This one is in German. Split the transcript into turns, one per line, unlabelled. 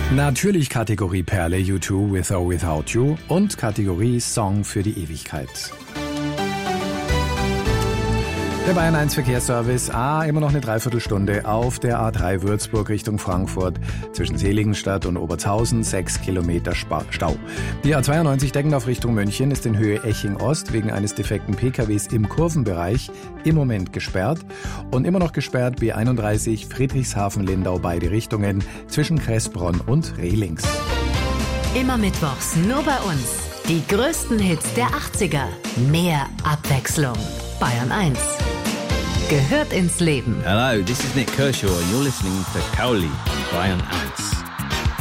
Natürlich Kategorie Perle, U2 With or Without You und Kategorie Song für die Ewigkeit. Der Bayern 1 Verkehrsservice, immer noch eine Dreiviertelstunde auf der A3 Würzburg Richtung Frankfurt zwischen Seligenstadt und Obertshausen, 6 Kilometer Stau. Die A92 Deggendorf Richtung München ist in Höhe Eching Ost wegen eines defekten PKWs im Kurvenbereich im Moment gesperrt und immer noch gesperrt B31 Friedrichshafen-Lindau beide Richtungen zwischen Kressbronn und Rehlings.
Immer mittwochs nur bei uns. Die größten Hits der 80er. Mehr Abwechslung. Bayern 1. Gehört ins Leben.
Hello, this is Nick Kershaw and you're listening to Cowley on Bayern 1.